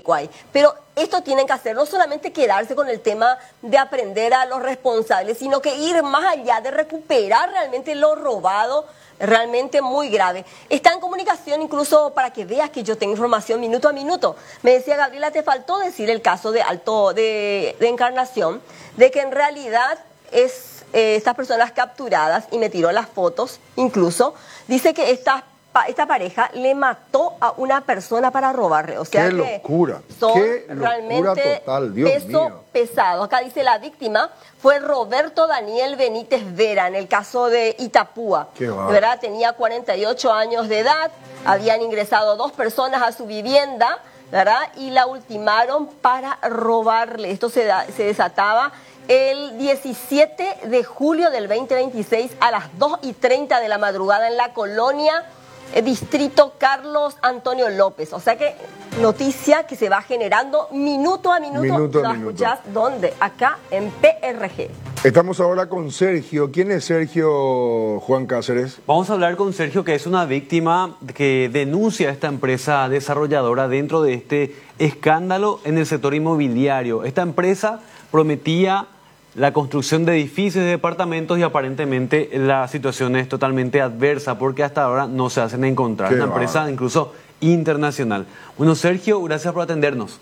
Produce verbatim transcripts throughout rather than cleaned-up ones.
Paraguay. Pero esto tienen que hacer, no solamente quedarse con el tema de aprender a los responsables, sino que ir más allá de recuperar realmente lo robado, realmente muy grave. Está en comunicación incluso para que veas que yo tengo información minuto a minuto. Me decía Gabriela, te faltó decir el caso de Alto de, de Encarnación, de que en realidad es eh, estas personas capturadas, y me tiró las fotos incluso, dice que estas esta pareja le mató a una persona para robarle. O sea, qué que locura, son qué realmente locura total, Dios peso mío. pesado. Acá dice la víctima fue Roberto Daniel Benítez Vera, en el caso de Itapúa. Qué bárbaro. ¿Verdad? Tenía cuarenta y ocho años de edad, habían ingresado dos personas a su vivienda, ¿verdad? Y la ultimaron para robarle. Esto se, da, se desataba el diecisiete de julio del veinte veintiséis a las dos y treinta de la madrugada en la colonia eh, Distrito Carlos Antonio López. O sea que noticia que se va generando minuto a minuto. Minuto a ¿Lo minuto. escuchás dónde? Acá en P R G. Estamos ahora con Sergio. ¿Quién es Sergio, Juan Cáceres? Vamos a hablar con Sergio, que es una víctima que denuncia a esta empresa desarrolladora dentro de este escándalo en el sector inmobiliario. Esta empresa prometía la construcción de edificios y departamentos y aparentemente la situación es totalmente adversa porque hasta ahora no se hacen encontrar. Qué Una va. empresa incluso internacional. Bueno, Sergio, gracias por atendernos.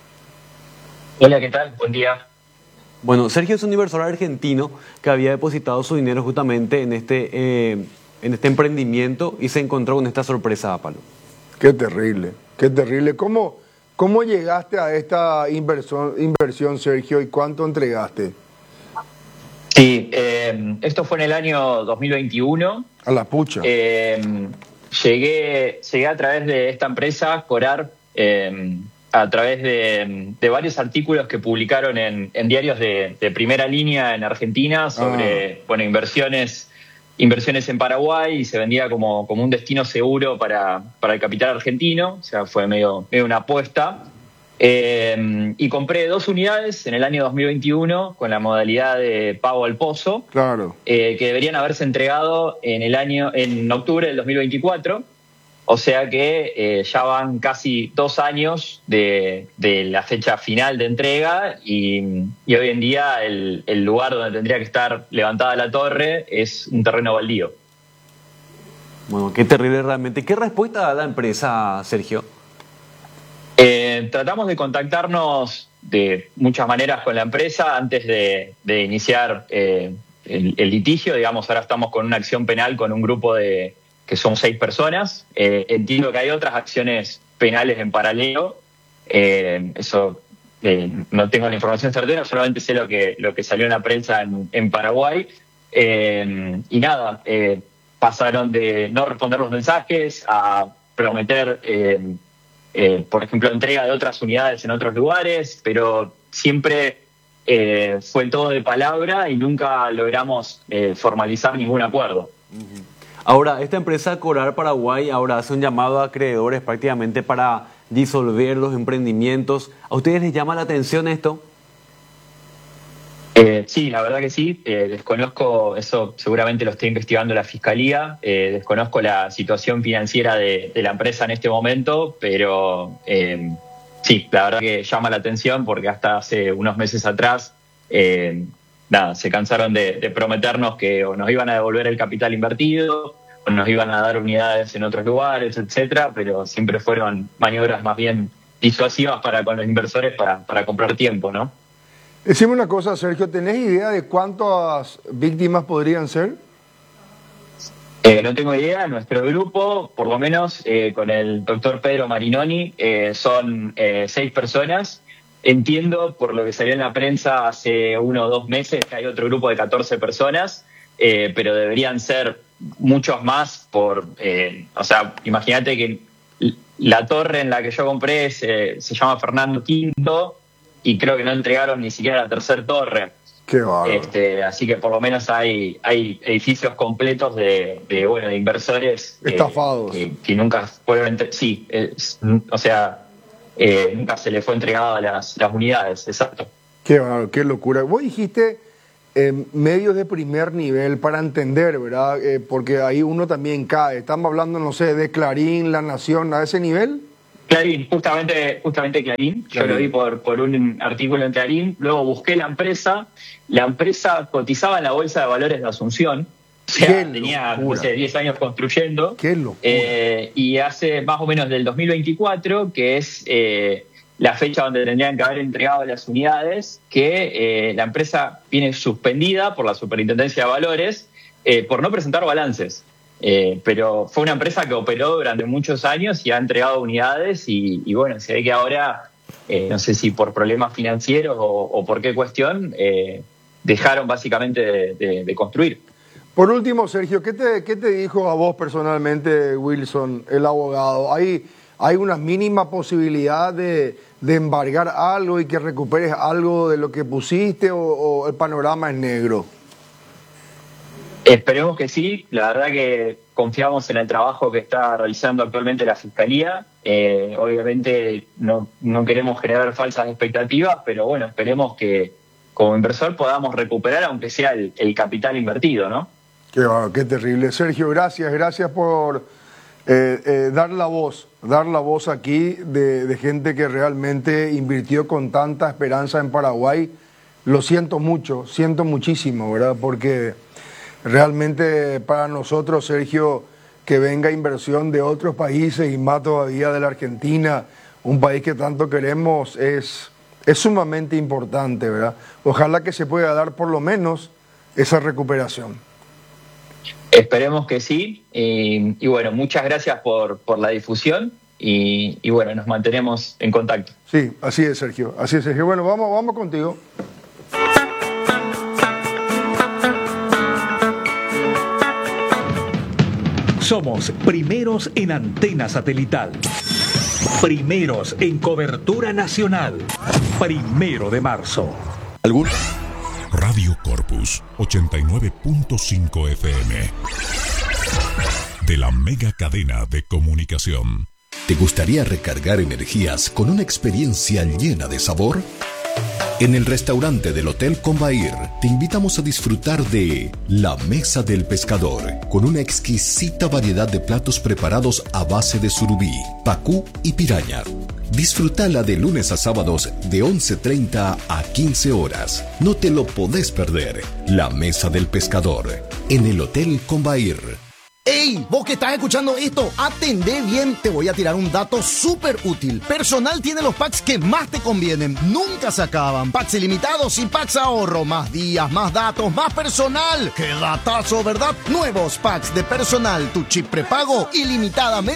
Hola, ¿qué tal? Buen día. Bueno, Sergio es un inversor argentino que había depositado su dinero justamente en este, eh, en este emprendimiento y se encontró con esta sorpresa, Pablo. Qué terrible, qué terrible. ¿Cómo, cómo llegaste a esta inversión, inversión, Sergio, y cuánto entregaste? Sí, eh, esto fue en el año dos mil veintiuno. A la pucha. Eh, llegué, llegué a través de esta empresa, Corar, eh, a través de, de varios artículos que publicaron en, en diarios de, de primera línea en Argentina sobre Ah. bueno, inversiones, inversiones en Paraguay, y se vendía como, como un destino seguro para, para el capital argentino. O sea, fue medio, medio una apuesta. Eh, y compré dos unidades en el año dos mil veintiuno con la modalidad de pago al pozo, Claro. eh, que deberían haberse entregado en el año en octubre del dos mil veinticuatro. O sea que eh, ya van casi dos años de, de la fecha final de entrega, y, y hoy en día el, el lugar donde tendría que estar levantada la torre es un terreno baldío. Bueno, qué terrible realmente. ¿Qué respuesta da la empresa, Sergio? Eh, tratamos de contactarnos de muchas maneras con la empresa antes de, de iniciar eh, el, el litigio. Digamos, ahora estamos con una acción penal con un grupo de que son seis personas. Eh, entiendo que hay otras acciones penales en paralelo. Eh, eso eh, no tengo la información certera, solamente sé lo que, lo que salió en la prensa en, en Paraguay. Eh, y nada, eh, pasaron de no responder los mensajes a prometer... Eh, Eh, por ejemplo, entrega de otras unidades en otros lugares, pero siempre eh, fue todo de palabra y nunca logramos eh, formalizar ningún acuerdo. Ahora, esta empresa Corar Paraguay ahora hace un llamado a acreedores prácticamente para disolver los emprendimientos. ¿A ustedes les llama la atención esto? Eh, sí, la verdad que sí. Eh, desconozco, eso seguramente lo está investigando la Fiscalía, eh, desconozco la situación financiera de, de la empresa en este momento, pero eh, sí, la verdad que llama la atención porque hasta hace unos meses atrás eh, nada, se cansaron de, de prometernos que o nos iban a devolver el capital invertido o nos iban a dar unidades en otros lugares, etcétera, pero siempre fueron maniobras más bien disuasivas para con los inversores para, para comprar tiempo, ¿no? Decime una cosa, Sergio, ¿tenés idea de cuántas víctimas podrían ser? Eh, no tengo idea. Nuestro grupo, por lo menos eh, con el doctor Pedro Marinoni, eh, son eh, seis personas. Entiendo, por lo que salió en la prensa hace uno o dos meses, que hay otro grupo de catorce personas, eh, pero deberían ser muchos más. Por, eh, o sea, imagínate que la torre en la que yo compré se, se llama Fernando Quinto, y creo que no entregaron ni siquiera la tercera torre. Qué bárbaro. Este, así que por lo menos hay, hay edificios completos de, de, bueno, de inversores eh, Estafados. que, que nunca fueron entre, sí, es, o sea, eh, nunca se le fue entregado las, las unidades, exacto. Qué bárbaro, qué locura. Vos dijiste eh, medios de primer nivel para entender, ¿verdad? Eh, porque ahí uno también cae. Estamos hablando, no sé, de Clarín, La Nación, a ese nivel. Clarín, justamente, justamente Clarín. Yo Clarín. lo vi por, por un artículo en Clarín. Luego busqué la empresa. La empresa cotizaba en la Bolsa de Valores de Asunción. O sea, Qué tenía, no locura. sé, diez años construyendo. Qué locura. Eh, y hace más o menos del dos mil veinticuatro, que es eh, la fecha donde tendrían que haber entregado las unidades, que eh, la empresa viene suspendida por la Superintendencia de Valores eh, por no presentar balances. Eh, pero fue una empresa que operó durante muchos años y ha entregado unidades y, y bueno, se ve que ahora, eh, no sé si por problemas financieros o, o por qué cuestión, eh, dejaron básicamente de, de, de construir. Por último, Sergio, ¿qué te, qué te dijo a vos personalmente, Wilson, el abogado? ¿Hay, hay una mínima posibilidad de, de embargar algo y que recuperes algo de lo que pusiste o, o el panorama es negro? Esperemos que sí. La verdad que confiamos en el trabajo que está realizando actualmente la Fiscalía. Eh, obviamente no, no queremos generar falsas expectativas, pero bueno, esperemos que como inversor podamos recuperar aunque sea el, el capital invertido, ¿no? Qué, qué terrible. Sergio, gracias, gracias por eh, eh, dar la voz, dar la voz aquí de, de gente que realmente invirtió con tanta esperanza en Paraguay. Lo siento mucho, siento muchísimo, ¿verdad? Porque realmente para nosotros, Sergio, que venga inversión de otros países y más todavía de la Argentina, un país que tanto queremos, es, es sumamente importante, ¿verdad? Ojalá que se pueda dar por lo menos esa recuperación. Esperemos que sí. Y, y bueno, muchas gracias por, por la difusión y, y bueno, nos mantenemos en contacto. Sí, así es, Sergio, así es, Sergio. Bueno, vamos, vamos contigo. Somos primeros en antena satelital. Primeros en cobertura nacional. Primero de marzo. ¿Algún? Radio Corpus ochenta y nueve punto cinco F M. De la mega cadena de comunicación. ¿Te gustaría recargar energías con una experiencia llena de sabor? En el restaurante del Hotel Combair te invitamos a disfrutar de La Mesa del Pescador, con una exquisita variedad de platos preparados a base de surubí, pacú y piraña. Disfrútala de lunes a sábados de once treinta a quince horas. No te lo podés perder. La Mesa del Pescador, en el Hotel Combair. ¡Ey! Vos que estás escuchando esto, atendé bien, te voy a tirar un dato súper útil. Personal tiene los packs que más te convienen, nunca se acaban. Packs ilimitados y packs ahorro, más días, más datos, más personal. ¡Qué datazo!, ¿verdad? Nuevos packs de personal, tu chip prepago ilimitadamente